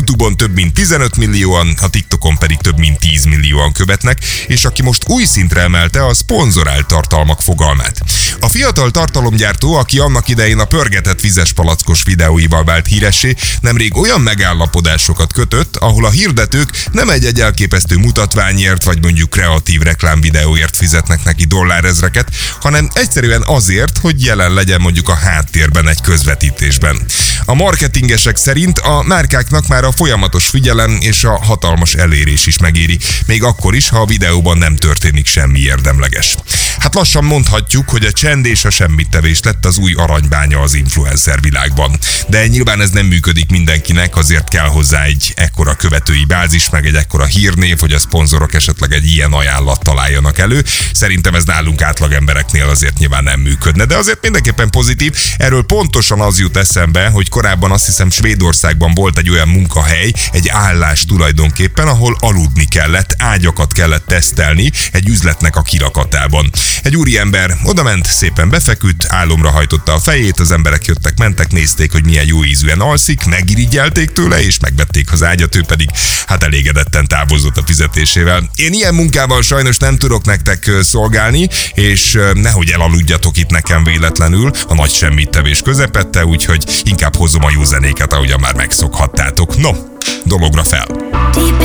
YouTube-on több mint 15 millióan, a TikTokon pedig több mint 10 millióan követnek, és aki most új szintre emelte a szponzorált tartalmak fogalmát. A fiatal tartalomgyártó, aki annak idején a pörgetett vizes palackos videóival vált híressé, nemrég olyan megállapodásokat kötött, ahol a hirdetők nem egy elképesztő mutatványért, vagy mondjuk kreatív reklámvideóért fizetnek neki dollárezreket, hanem egyszerűen azért, hogy jelen legyen mondjuk a háttérben egy közvetítésben. A marketingesek szerint a márkáknak már a folyamatos figyelem és a hatalmas elérés is megéri, még akkor is, ha a videóban nem történik semmi érdemleges. Hát lassan mondhatjuk, hogy a csend és a semmittevés lett az új aranybánya az influencer világban. De nyilván ez nem működik mindenkinek, azért kell hozzá egy ekkora követői bázis, meg egy ekkora hírnév, hogy a szponzorok esetleg egy ilyen ajánlat találjanak elő. Szerintem ez nálunk átlag embereknél azért nyilván nem működne, de azért mindenképpen pozitív. Erről pontosan az jut eszembe, hogy korábban azt hiszem Svédországban volt egy olyan munkahely, egy állás tulajdonképpen, ahol aludni kellett, ágyakat kellett tesztelni egy üzletnek a kirakatában. Egy úriember odament, szépen befeküdt, álomra hajtotta a fejét, az emberek jöttek, mentek, nézték, hogy milyen jó ízűen alszik, megirigyelték tőle, és megvették az ágyat, ő pedig hát elégedetten távozott a fizetésével. Én ilyen munkával sajnos nem tudok nektek szolgálni, és nehogy elaludjatok itt nekem véletlenül a nagy semmittevés közepette, úgyhogy inkább hozom a jó zenéket, ahogyan már megszokhattátok. No, dologra fel!